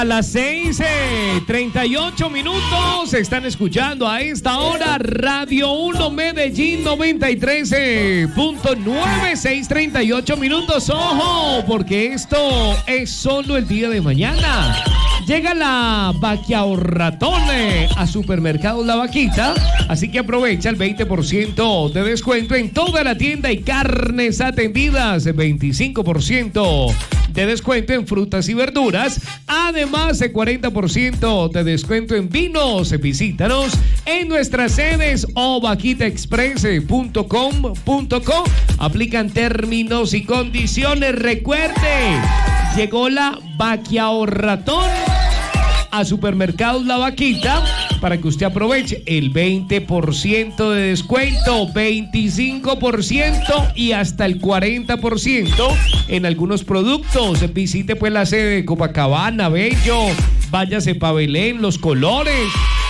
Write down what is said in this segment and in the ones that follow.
A las 6:38 minutos están escuchando a esta hora Radio 1 Medellín 93.9, 6:38 minutos. Ojo, porque esto es solo el día de mañana. Llega la Vaquiahorratón a Supermercados La Vaquita, así que aprovecha el 20% de descuento en toda la tienda y carnes atendidas, 25% de descuento en frutas y verduras, además de 40% de descuento en vinos. Visítanos en nuestras sedes o vaquitaexpress.com.co. Aplican términos y condiciones. Recuerde, llegó la Vaquiahorratón a Supermercados La Vaquita para que usted aproveche el 20% de descuento, 25% y hasta el 40% en algunos productos. Visite pues la sede de Copacabana, Bello, váyase pa' Belén, Los Colores.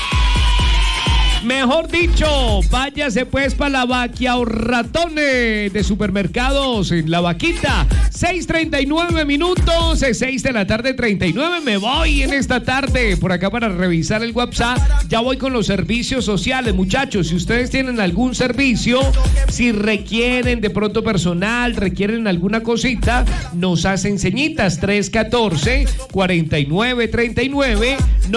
Mejor dicho, váyase pues para la Vaquiahorratón de Supermercados en La Vaquita. 6:39 minutos, 6 de la tarde 39. Me voy en esta tarde por acá para revisar el WhatsApp. Ya voy con los servicios sociales, muchachos. Si ustedes tienen algún servicio, si requieren de pronto personal, requieren alguna cosita, nos hacen señitas. 314-4939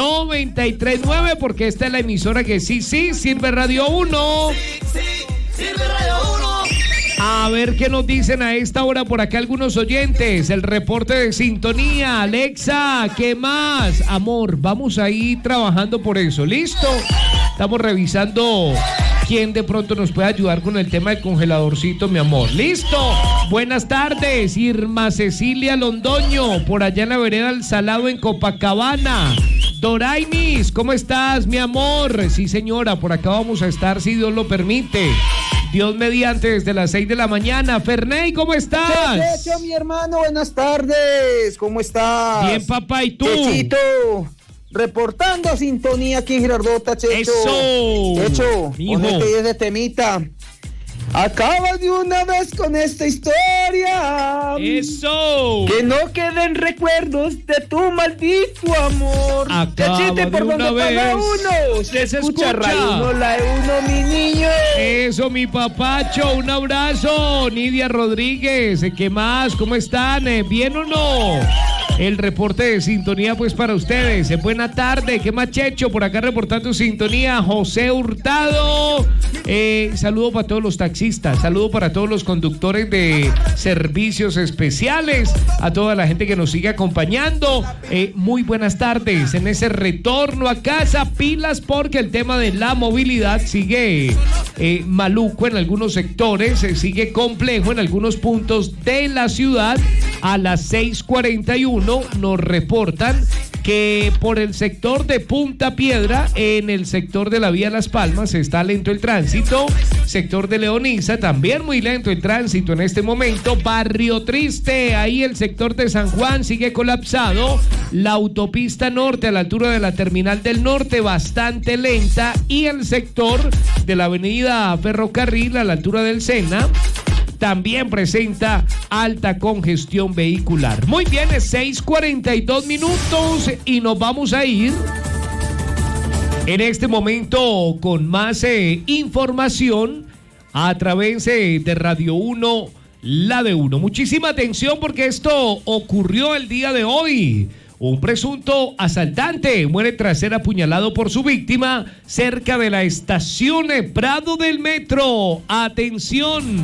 939, porque esta es la emisora que sí sirve Radio 1. Sí, sirve Radio 1. A ver qué nos dicen a esta hora por acá algunos oyentes. El reporte de sintonía. Alexa, ¿qué más? Amor, vamos ahí trabajando por eso. ¿Listo? Estamos revisando quién de pronto nos puede ayudar con el tema del congeladorcito, mi amor. ¡Listo! Buenas tardes, Irma Cecilia Londoño, por allá en la vereda El Salado en Copacabana. Dorainis, ¿cómo estás, mi amor? Sí, señora, por acá vamos a estar, si Dios lo permite. Dios mediante, desde las 6 de la mañana. Ferney, ¿cómo estás? Checho, mi hermano, buenas tardes. ¿Cómo estás? Bien, papá, ¿y tú? Chechito, reportando sintonía aquí en Girardota, Checho. ¡Eso! Checho, hijo, ponete de temita. Acaba de una vez con esta historia. ¡Eso! Que no queden recuerdos de tu maldito amor. Acaba Chechite, por de una donde vez. paga uno. Se escucha Radio 1, la E1, mi niño. Eso, mi papacho, un abrazo. Nidia Rodríguez, ¿qué más? ¿Cómo están? ¿Bien o no? El reporte de sintonía pues para ustedes. Buena tarde, ¿qué más, Checho? Por acá reportando sintonía, José Hurtado. Saludo para todos los taxistas, saludo para todos los conductores de servicios especiales, a toda la gente que nos sigue acompañando. Muy buenas tardes en ese retorno a casa. Pilas, porque el tema de la movilidad sigue maluco en algunos sectores, sigue complejo en algunos puntos de la ciudad. A las 6:41 nos reportan que por el sector de Punta Piedra, en el sector de la vía Las Palmas, está lento el tránsito. Sector de Leoniza, también muy lento el tránsito en este momento. Barrio Triste, ahí el sector de San Juan sigue colapsado. La autopista norte a la altura de la terminal del norte, bastante lenta. Y el sector de la avenida Ferrocarril a la altura del Sena también presenta alta congestión vehicular. Muy bien, es 6:42 minutos y nos vamos a ir en este momento con más información a través de Radio 1, la de 1. Muchísima atención porque esto ocurrió el día de hoy. Un presunto asaltante muere tras ser apuñalado por su víctima cerca de la estación Prado del metro. Atención.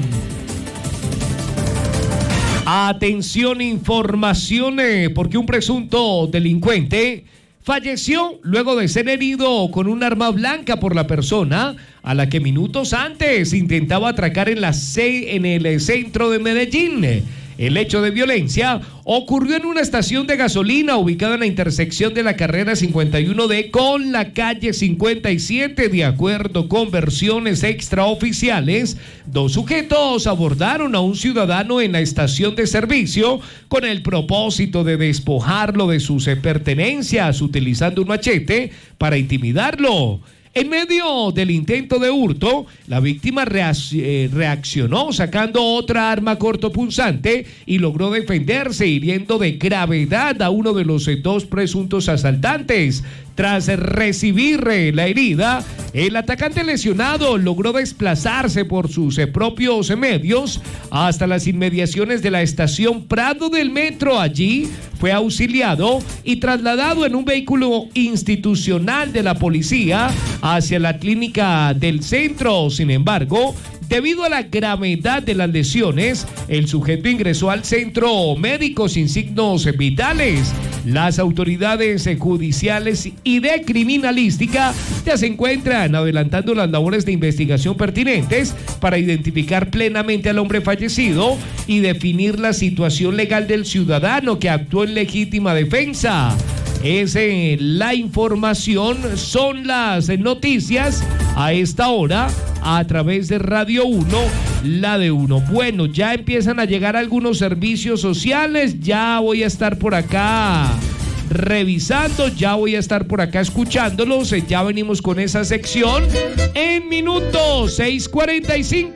Atención, información, porque un presunto delincuente falleció luego de ser herido con un arma blanca por la persona a la que minutos antes intentaba atracar en el centro de Medellín. El hecho de violencia ocurrió en una estación de gasolina ubicada en la intersección de la carrera 51D con la calle 57. De acuerdo con versiones extraoficiales, dos sujetos abordaron a un ciudadano en la estación de servicio con el propósito de despojarlo de sus pertenencias utilizando un machete para intimidarlo. En medio del intento de hurto, la víctima reaccionó sacando otra arma cortopunzante y logró defenderse, hiriendo de gravedad a uno de los dos presuntos asaltantes. Tras recibir la herida, el atacante lesionado logró desplazarse por sus propios medios hasta las inmediaciones de la estación Prado del metro. Allí fue auxiliado y trasladado en un vehículo institucional de la policía hacia la clínica del centro. Sin embargo, debido a la gravedad de las lesiones, el sujeto ingresó al centro médico sin signos vitales. Las autoridades judiciales y de criminalística ya se encuentran adelantando las labores de investigación pertinentes para identificar plenamente al hombre fallecido y definir la situación legal del ciudadano que actuó en legítima defensa. Es la información, son las noticias a esta hora a través de Radio 1, la de uno. Bueno, ya empiezan a llegar algunos servicios sociales, ya voy a estar por acá revisando, ya voy a estar por acá escuchándolos, ya venimos con esa sección en minutos 6:45.